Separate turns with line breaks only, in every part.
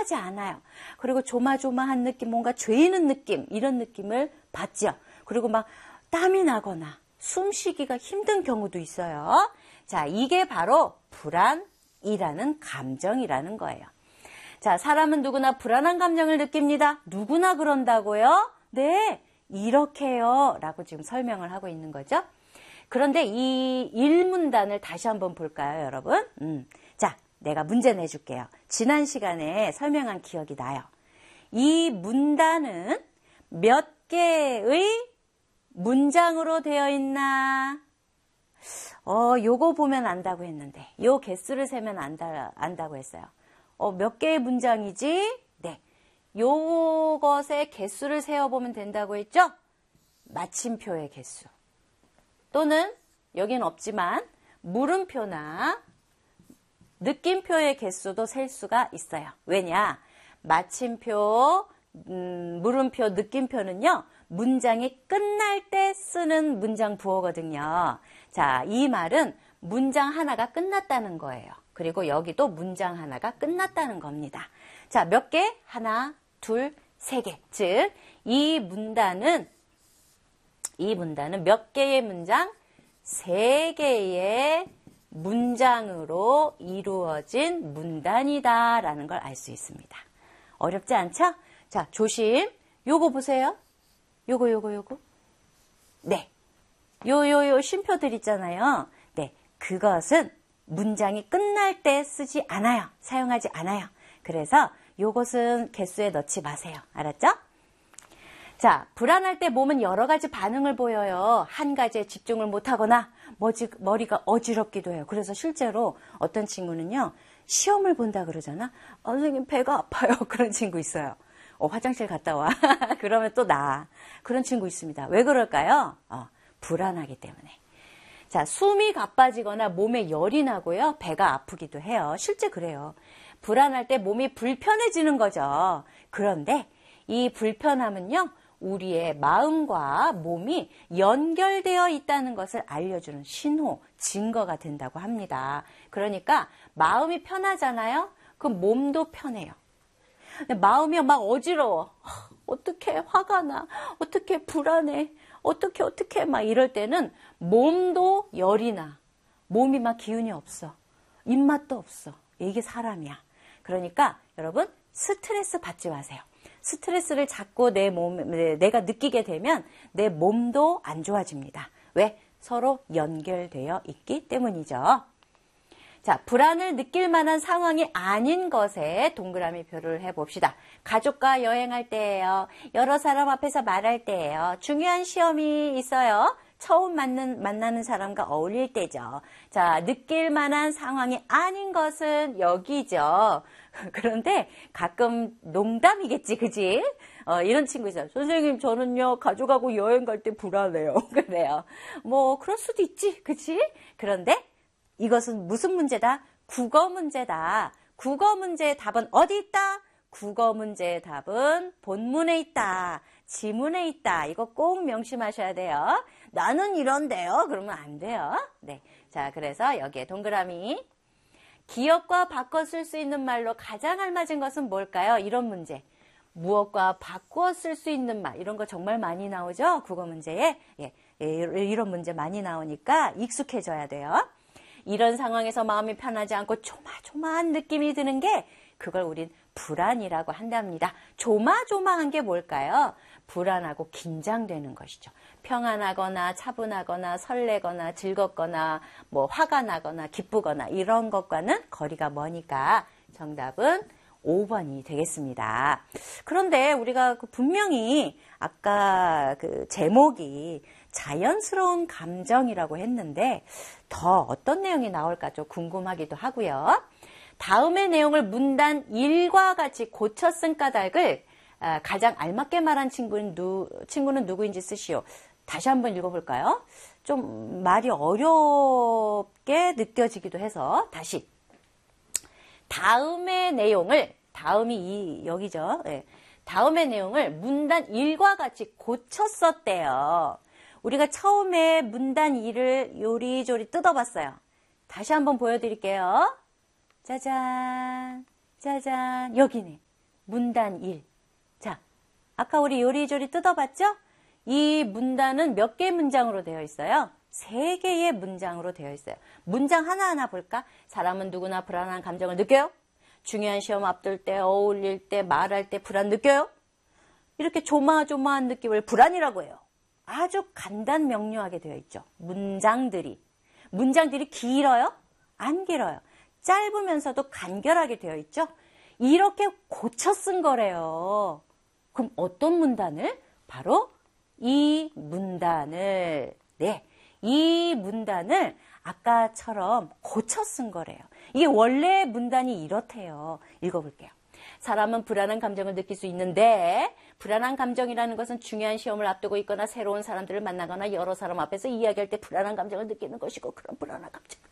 편하지 않아요. 그리고 조마조마한 느낌, 뭔가 죄이는 느낌, 이런 느낌을 받죠. 그리고 막 땀이 나거나 숨쉬기가 힘든 경우도 있어요. 자, 이게 바로 불안이라는 감정이라는 거예요. 자, 사람은 누구나 불안한 감정을 느낍니다. 누구나 그런다고요? 네, 이렇게요. 라고 지금 설명을 하고 있는 거죠. 그런데 이 1문단을 다시 한번 볼까요, 여러분? 자, 내가 문제 내줄게요. 지난 시간에 설명한 기억이 나요. 이 문단은 몇 개의 문장으로 되어 있나? 요거 보면 안다고 했는데, 요 개수를 세면 안다고 했어요. 몇 개의 문장이지? 네. 요것의 개수를 세어보면 된다고 했죠? 마침표의 개수. 또는, 여긴 없지만, 물음표나 느낌표의 개수도 셀 수가 있어요. 왜냐? 마침표, 물음표, 느낌표는요, 문장이 끝날 때 쓰는 문장 부호거든요. 자, 이 말은 문장 하나가 끝났다는 거예요. 그리고 여기도 문장 하나가 끝났다는 겁니다. 자, 몇 개? 하나, 둘, 세 개. 즉, 이 문단은 몇 개의 문장? 세 개의 문장으로 이루어진 문단이다라는 걸 알 수 있습니다. 어렵지 않죠? 자, 조심. 요거 보세요. 요거. 네. 요 쉼표들 있잖아요. 네. 그것은 문장이 끝날 때 쓰지 않아요. 사용하지 않아요. 그래서 요것은 개수에 넣지 마세요. 알았죠? 자, 불안할 때 몸은 여러 가지 반응을 보여요. 한 가지에 집중을 못하거나 머리가 어지럽기도 해요. 그래서 실제로 어떤 친구는요. 시험을 본다 그러잖아. 선생님 배가 아파요. 그런 친구 있어요. 화장실 갔다 와. 그러면 또 나. 그런 친구 있습니다. 왜 그럴까요? 불안하기 때문에. 자, 숨이 가빠지거나 몸에 열이 나고요. 배가 아프기도 해요. 실제 그래요. 불안할 때 몸이 불편해지는 거죠. 그런데 이 불편함은요. 우리의 마음과 몸이 연결되어 있다는 것을 알려주는 신호, 증거가 된다고 합니다. 그러니까 마음이 편하잖아요. 그럼 몸도 편해요. 근데 마음이 막 어지러워. 어떻게 화가 나. 어떻게 불안해. 어떻게 막 이럴 때는 몸도 열이 나. 몸이 막 기운이 없어. 입맛도 없어. 이게 사람이야. 그러니까 여러분 스트레스 받지 마세요. 스트레스를 자꾸 내가 느끼게 되면 내 몸도 안 좋아집니다. 왜? 서로 연결되어 있기 때문이죠. 자, 불안을 느낄 만한 상황이 아닌 것에 동그라미 표를 해봅시다. 가족과 여행할 때예요. 여러 사람 앞에서 말할 때예요. 중요한 시험이 있어요. 처음 만나는 사람과 어울릴 때죠. 자, 느낄 만한 상황이 아닌 것은 여기죠. 그런데 가끔 농담이겠지, 그지? 이런 친구 있어요. 선생님, 저는요, 가족하고 여행 갈 때 불안해요. 그래요. 뭐, 그럴 수도 있지, 그치? 그런데 이것은 무슨 문제다? 국어 문제다. 국어 문제의 답은 어디 있다? 국어 문제의 답은 본문에 있다. 지문에 있다. 이거 꼭 명심하셔야 돼요. 나는 이런데요. 그러면 안 돼요. 네. 자, 그래서 여기에 동그라미. 기억과 바꿔 쓸 수 있는 말로 가장 알맞은 것은 뭘까요? 이런 문제. 무엇과 바꾸어 쓸 수 있는 말. 이런 거 정말 많이 나오죠? 국어 문제에. 예, 이런 문제 많이 나오니까 익숙해져야 돼요. 이런 상황에서 마음이 편하지 않고 조마조마한 느낌이 드는 게 그걸 우린 불안이라고 한답니다. 조마조마한 게 뭘까요? 불안하고 긴장되는 것이죠. 평안하거나 차분하거나 설레거나 즐겁거나 뭐 화가 나거나 기쁘거나 이런 것과는 거리가 머니까 정답은 5번이 되겠습니다. 그런데 우리가 분명히 아까 그 제목이 자연스러운 감정이라고 했는데 더 어떤 내용이 나올까 좀 궁금하기도 하고요. 다음의 내용을 문단 1과 같이 고쳐 쓴 까닭을 가장 알맞게 말한 친구는 누구인지 쓰시오. 다시 한번 읽어볼까요? 좀 말이 어렵게 느껴지기도 해서 다시. 다음의 내용을, 다음이 여기죠. 네. 다음의 내용을 문단 1과 같이 고쳐 썼대요. 우리가 처음에 문단 2를 요리조리 뜯어봤어요. 다시 한번 보여드릴게요. 짜잔, 짜잔, 여기네. 문단 1. 자, 아까 우리 요리조리 뜯어봤죠? 이 문단은 몇 개의 문장으로 되어 있어요? 3개의 문장으로 되어 있어요. 문장 하나하나 볼까? 사람은 누구나 불안한 감정을 느껴요? 중요한 시험 앞둘 때, 어울릴 때, 말할 때 불안 느껴요? 이렇게 조마조마한 느낌을 불안이라고 해요. 아주 간단 명료하게 되어 있죠. 문장들이 길어요? 안 길어요. 짧으면서도 간결하게 되어 있죠. 이렇게 고쳐 쓴 거래요. 그럼 어떤 문단을? 바로 이 문단을, 이 문단을 아까처럼 고쳐 쓴 거래요. 이게 원래 문단이 이렇대요. 읽어볼게요. 사람은 불안한 감정을 느낄 수 있는데 불안한 감정이라는 것은 중요한 시험을 앞두고 있거나 새로운 사람들을 만나거나 여러 사람 앞에서 이야기할 때 불안한 감정을 느끼는 것이고, 그런 불안한 감정을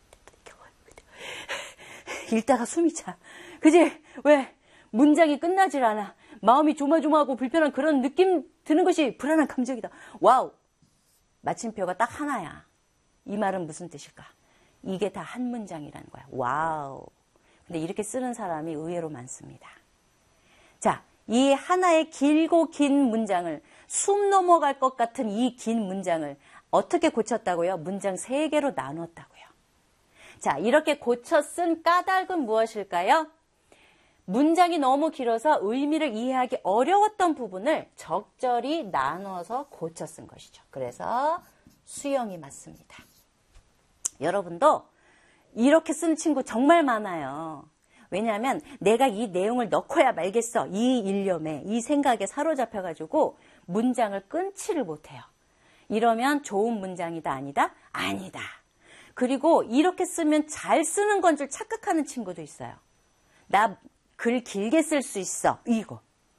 읽다가 숨이 차. 그지? 왜? 문장이 끝나질 않아. 마음이 조마조마하고 불편한 그런 느낌 드는 것이 불안한 감정이다. 와우! 마침표가 딱 하나야. 이 말은 무슨 뜻일까? 이게 다 한 문장이라는 거야. 와우! 근데 이렇게 쓰는 사람이 의외로 많습니다. 자, 이 하나의 길고 긴 문장을, 숨 넘어갈 것 같은 이 긴 문장을 어떻게 고쳤다고요? 문장 3개로 나눴다고요. 자, 이렇게 고쳐 쓴 까닭은 무엇일까요? 문장이 너무 길어서 의미를 이해하기 어려웠던 부분을 적절히 나눠서 고쳐 쓴 것이죠. 그래서 수영이 맞습니다. 여러분도 이렇게 쓰는 친구 정말 많아요. 왜냐하면 내가 이 내용을 넣고야 말겠어. 이 일념에, 이 생각에 사로잡혀가지고 문장을 끊지를 못해요. 이러면 좋은 문장이다, 아니다? 아니다. 그리고 이렇게 쓰면 잘 쓰는 건 줄 착각하는 친구도 있어요. 나 글 길게 쓸 수 있어. 이거.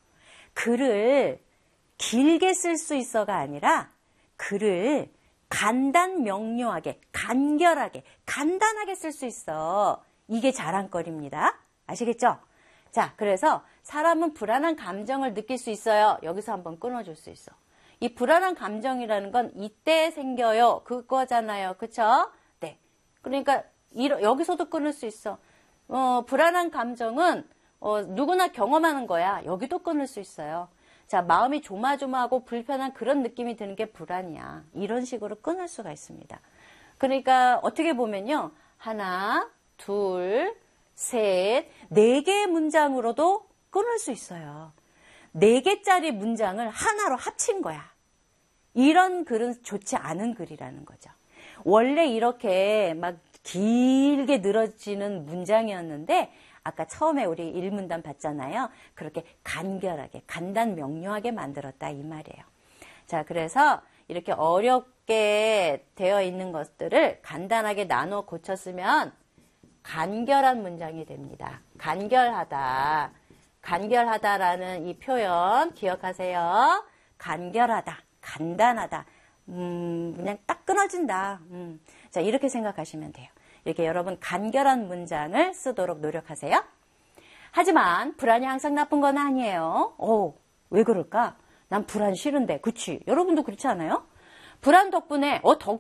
글을 길게 쓸 수 있어가 아니라 글을 간단 명료하게, 간결하게, 간단하게 쓸 수 있어. 이게 자랑거리입니다. 아시겠죠? 자, 그래서 사람은 불안한 감정을 느낄 수 있어요. 여기서 한번 끊어줄 수 있어. 이 불안한 감정이라는 건 이때 생겨요. 그거잖아요. 그쵸? 네. 그러니까 여기서도 끊을 수 있어. 불안한 감정은 누구나 경험하는 거야. 여기도 끊을 수 있어요. 자, 마음이 조마조마하고 불편한 그런 느낌이 드는 게 불안이야. 이런 식으로 끊을 수가 있습니다. 그러니까 어떻게 보면요. 하나, 둘, 셋, 4개의 문장으로도 끊을 수 있어요. 4개짜리 문장을 하나로 합친 거야. 이런 글은 좋지 않은 글이라는 거죠. 원래 이렇게 막 길게 늘어지는 문장이었는데 아까 처음에 우리 1문단 봤잖아요. 그렇게 간결하게, 간단 명료하게 만들었다 이 말이에요. 자, 그래서 이렇게 어렵게 되어 있는 것들을 간단하게 나눠 고쳤으면 간결한 문장이 됩니다. 간결하다. 간결하다라는 이 표현 기억하세요. 간결하다. 간단하다. 그냥 딱 끊어진다. 자, 이렇게 생각하시면 돼요. 이렇게 여러분 간결한 문장을 쓰도록 노력하세요. 하지만 불안이 항상 나쁜 건 아니에요. 왜 그럴까? 난 불안 싫은데. 그치? 여러분도 그렇지 않아요? 불안 덕분에,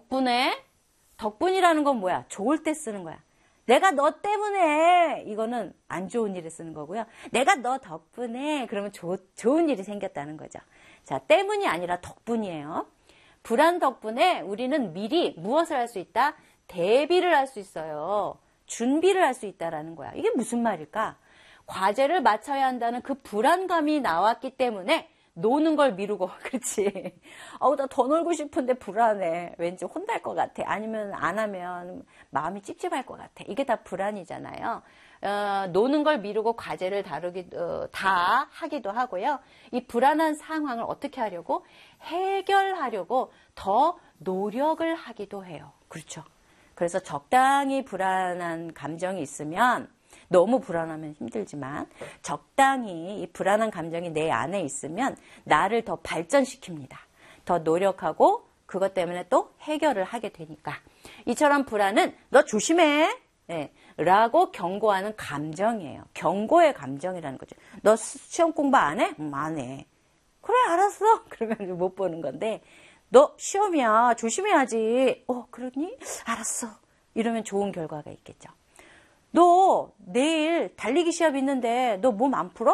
덕분이라는 건 뭐야? 좋을 때 쓰는 거야. 내가 너 때문에, 이거는 안 좋은 일에 쓰는 거고요. 내가 너 덕분에, 그러면 좋은 일이 생겼다는 거죠. 자, 때문이 아니라 덕분이에요. 불안 덕분에 우리는 미리 무엇을 할 수 있다? 대비를 할 수 있어요. 준비를 할 수 있다라는 거야. 이게 무슨 말일까? 과제를 마쳐야 한다는 그 불안감이 나왔기 때문에 노는 걸 미루고, 그렇지? 나 더 놀고 싶은데 불안해. 왠지 혼날 것 같아. 아니면 안 하면 마음이 찝찝할 것 같아. 이게 다 불안이잖아요. 노는 걸 미루고 과제를 다 하기도 하고요. 이 불안한 상황을 어떻게 하려고? 해결하려고 더 노력을 하기도 해요. 그렇죠? 그래서 적당히 불안한 감정이 있으면 너무 불안하면 힘들지만 적당히 이 불안한 감정이 내 안에 있으면 나를 더 발전시킵니다. 더 노력하고 그것 때문에 또 해결을 하게 되니까. 이처럼 불안은 너 조심해 라고 경고하는 감정이에요. 경고의 감정이라는 거죠. 너 시험 공부 안 해? 안 해. 그래 알았어. 그러면 못 보는 건데 너 시험이야. 조심해야지. 그러니? 알았어. 이러면 좋은 결과가 있겠죠. 너 내일 달리기 시합 있는데 너 몸 안 풀어?